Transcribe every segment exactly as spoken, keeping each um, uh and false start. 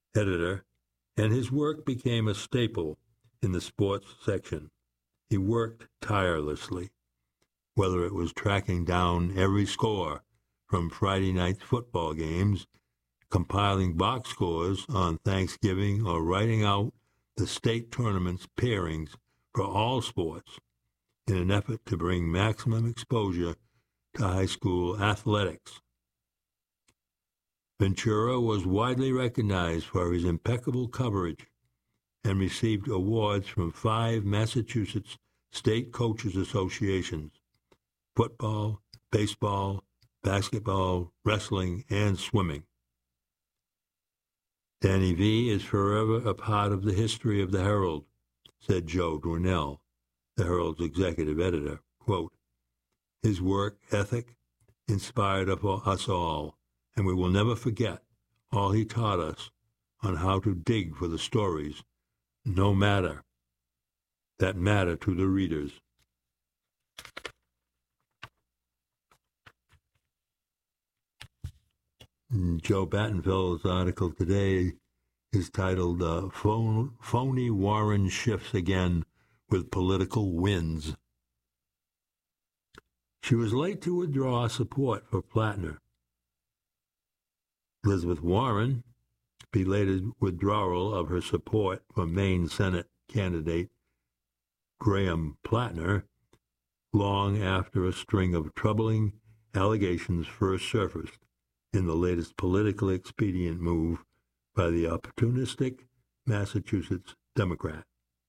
editor, and his work became a staple in the sports section. He worked tirelessly, whether it was tracking down every score from Friday night football games, compiling box scores on Thanksgiving, or writing out the state tournament's pairings for all sports in an effort to bring maximum exposure to high school athletics. Ventura was widely recognized for his impeccable coverage and received awards from five Massachusetts state coaches associations: football, baseball, basketball, wrestling, and swimming. Danny V. is forever a part of the history of the Herald, said Joe Dwinell, the Herald's executive editor. Quote, his work ethic inspired us all, and we will never forget all he taught us on how to dig for the stories, no matter, that matter to the readers. Joe Battenfeld's article today is titled uh, Phone, Phony Warren Shifts Again with Political Wins. She was late to withdraw support for Plattner. Elizabeth Warren, belated withdrawal of her support for Maine Senate candidate Graham Plattner, long after a string of troubling allegations first surfaced in the latest politically expedient move by the opportunistic Massachusetts Democrat.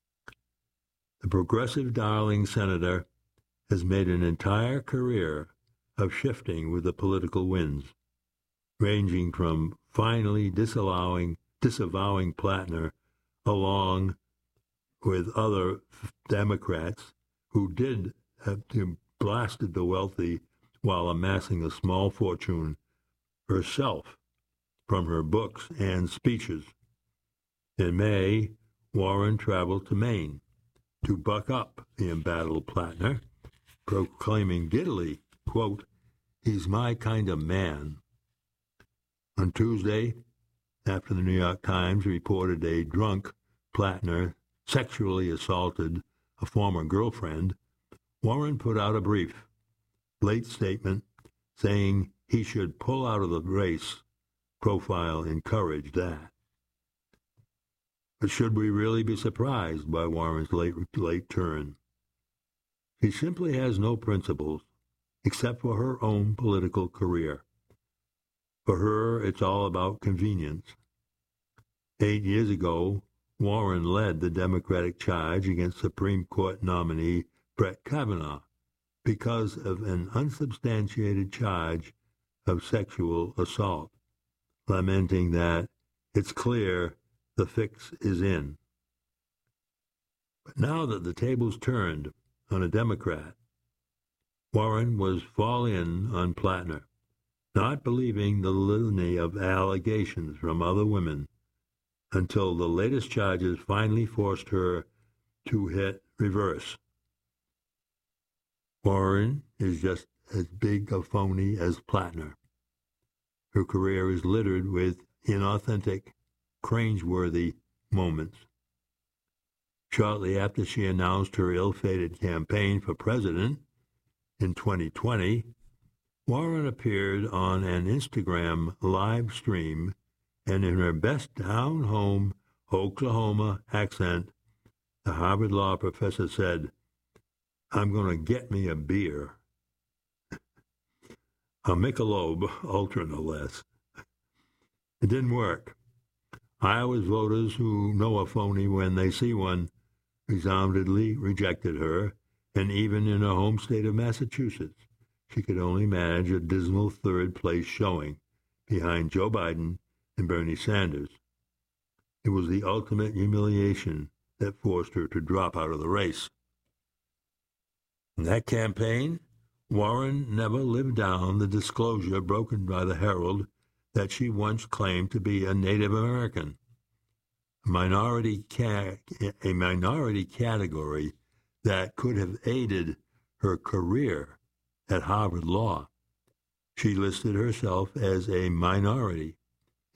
The progressive darling senator has made an entire career of shifting with the political winds, ranging from finally disallowing, disavowing Plattner along with other Democrats who did have blasted the wealthy while amassing a small fortune herself from her books and speeches. In May, Warren traveled to Maine to buck up the embattled Plattner, proclaiming giddily, quote, he's my kind of man. On Tuesday, after the New York Times reported a drunk Plattner sexually assaulted a former girlfriend, Warren put out a brief, late statement saying he should pull out of the race. Profile encouraged that. But should we really be surprised by Warren's late, late turn? She simply has no principles, except for her own political career. For her, it's all about convenience. Eight years ago, Warren led the Democratic charge against Supreme Court nominee Brett Kavanaugh because of an unsubstantiated charge of sexual assault, lamenting that it's clear the fix is in. But now that the tables turned on a Democrat, Warren was fall in on Plattner, not believing the litany of allegations from other women until the latest charges finally forced her to hit reverse. Warren is just as big a phony as Plattner. Her career is littered with inauthentic, cringeworthy moments. Shortly after she announced her ill-fated campaign for president in twenty twenty, Warren appeared on an Instagram live stream, and in her best down-home Oklahoma accent, the Harvard Law professor said, "I'm going to get me a beer." A Michelob Ultra, no less. It didn't work. Iowa's voters, who know a phony when they see one, resoundingly rejected her, and even in her home state of Massachusetts, she could only manage a dismal third-place showing behind Joe Biden and Bernie Sanders. It was the ultimate humiliation that forced her to drop out of the race. In that campaign, Warren never lived down the disclosure broken by the Herald that she once claimed to be a Native American, a minority, ca- a minority category that could have aided her career at Harvard Law. She listed herself as a minority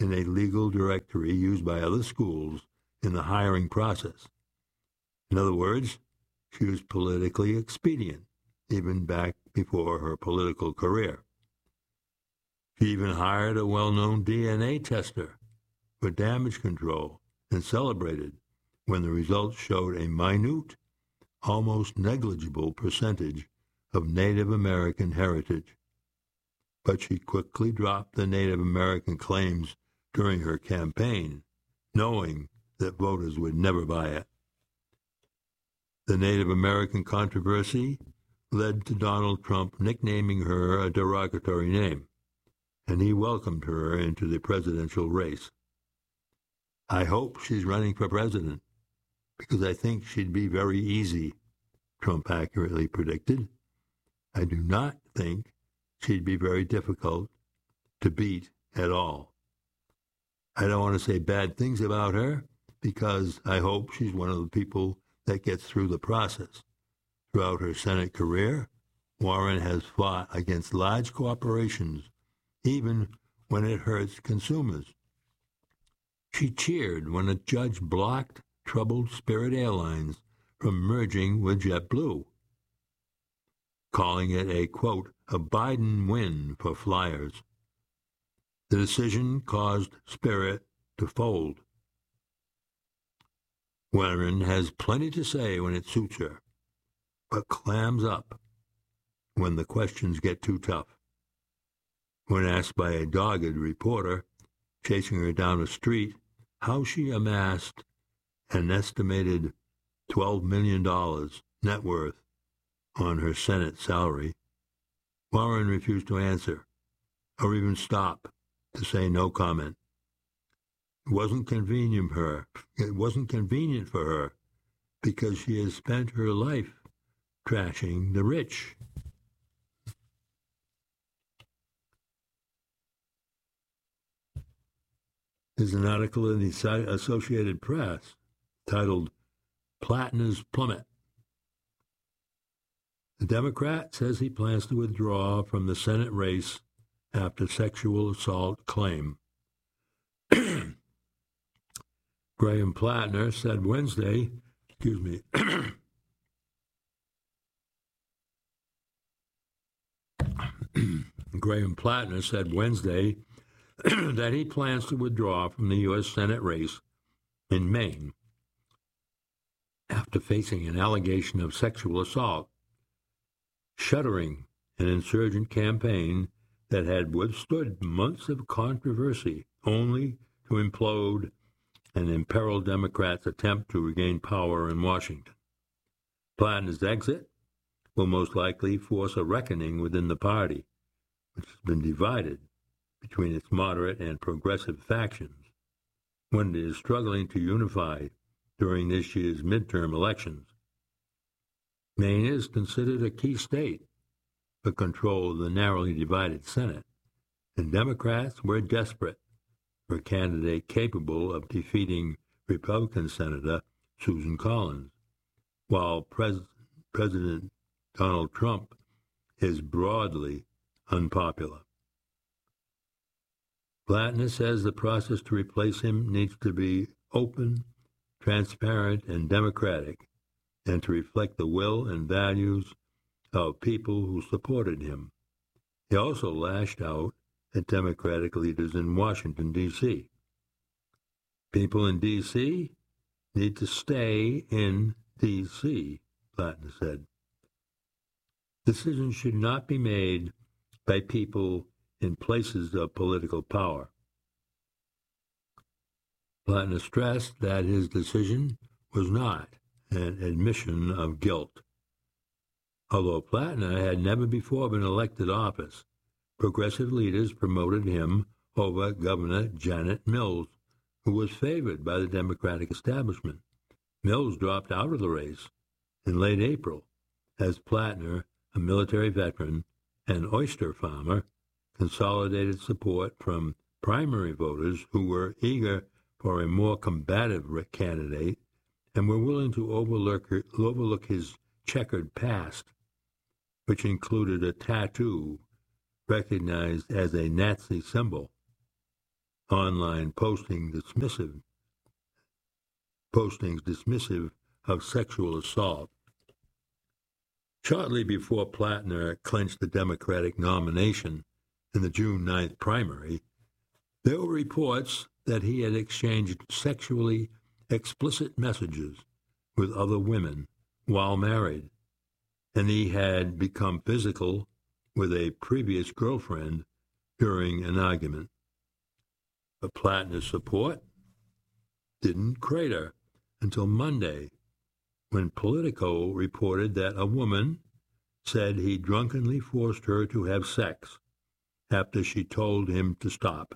in a legal directory used by other schools in the hiring process. In other words, she was politically expedient, even back before her political career. She even hired a well-known D N A tester for damage control and celebrated when the results showed a minute, almost negligible percentage of Native American heritage. But she quickly dropped the Native American claims during her campaign, knowing that voters would never buy it. The Native American controversy led to Donald Trump nicknaming her a derogatory name, and he welcomed her into the presidential race. I hope she's running for president, because I think she'd be very easy, Trump accurately predicted. I do not think she'd be very difficult to beat at all. I don't want to say bad things about her, because I hope she's one of the people that gets through the process. Throughout her Senate career, Warren has fought against large corporations, even when it hurts consumers. She cheered when a judge blocked troubled Spirit Airlines from merging with JetBlue, calling it a, quote, a Biden win for flyers. The decision caused Spirit to fold. Warren has plenty to say when it suits her, but clams up when the questions get too tough. When asked by a dogged reporter chasing her down the street how she amassed an estimated twelve million dollars net worth on her Senate salary, Warren refused to answer or even stop to say no comment. It wasn't convenient for her. It wasn't convenient for her because she has spent her life trashing the rich. There's an article in the Associated Press titled Platner's Plummet. The Democrat says he plans to withdraw from the Senate race after sexual assault claim. Graham Platner said Wednesday, excuse me, Graham Platner said Wednesday that he plans to withdraw from the U S Senate race in Maine after facing an allegation of sexual assault, shuttering an insurgent campaign that had withstood months of controversy only to implode and imperil Democrats' attempt to regain power in Washington. Platner's exit will most likely force a reckoning within the party, which has been divided between its moderate and progressive factions, when it is struggling to unify during this year's midterm elections. Maine is considered a key state for control of the narrowly divided Senate, and Democrats were desperate for a candidate capable of defeating Republican Senator Susan Collins, while Pres- President Donald Trump is broadly unpopular. Platner says the process to replace him needs to be open, transparent, and democratic, and to reflect the will and values of people who supported him. He also lashed out at Democratic leaders in Washington, D C People in D C need to stay in D C, Platner said. Decisions should not be made by people in places of political power. Platner stressed that his decision was not an admission of guilt. Although Platner had never before been elected office, progressive leaders promoted him over Governor Janet Mills, who was favored by the Democratic establishment. Mills dropped out of the race in late April as Platner, a military veteran and oyster farmer, consolidated support from primary voters who were eager for a more combative candidate and were willing to overlook, overlook his checkered past, which included a tattoo recognized as a Nazi symbol online posting dismissive, postings dismissive of sexual assault. Shortly before Plattner clinched the Democratic nomination in the June ninth primary, there were reports that he had exchanged sexually explicit messages with other women while married, and he had become physical with a previous girlfriend during an argument. But Plattner's support didn't crater until Monday, when Politico reported that a woman said he drunkenly forced her to have sex after she told him to stop.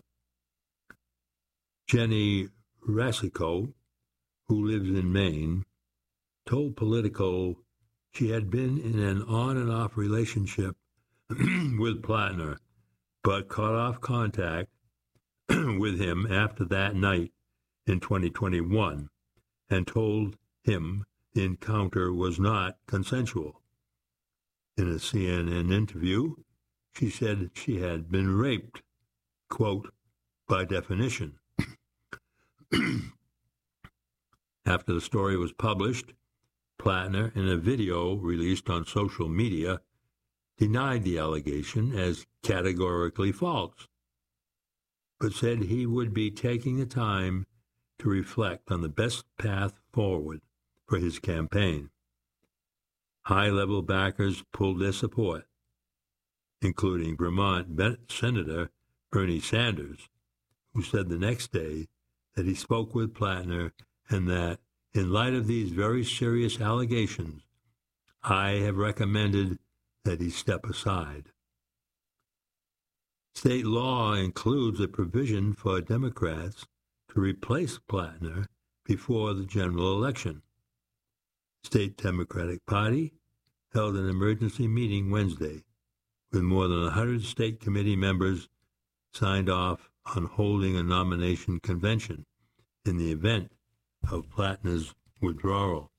Jenny Rasico, who lives in Maine, told Politico she had been in an on-and-off relationship with Plattner, but cut off contact with him after that night in twenty twenty-one and told him the encounter was not consensual. In a C N N interview, she said she had been raped, quote, by definition. After the story was published, Plattner, in a video released on social media, denied the allegation as categorically false, but said he would be taking the time to reflect on the best path forward for his campaign. High-level backers pulled their support, including Vermont Senator Bernie Sanders, who said the next day that he spoke with Plattner and that, in light of these very serious allegations, I have recommended that he step aside. State law includes a provision for Democrats to replace Plattner before the general election. The State Democratic Party held an emergency meeting Wednesday, with more than one hundred state committee members signed off on holding a nomination convention in the event of Plattner's withdrawal.